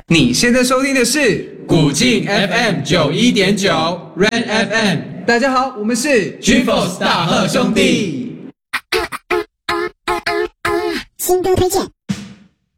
你现在收听的是古晋 FM 91.9 Red FM， 大家好，我们是 GeForce 大贺兄弟。 新歌推荐。